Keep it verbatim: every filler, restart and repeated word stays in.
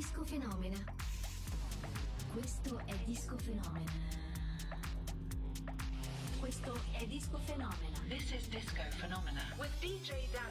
Disco Fenomena. Questo è Disco Fenomena. Questo è Disco Fenomena. This is Disco Phenomena with D J Dan.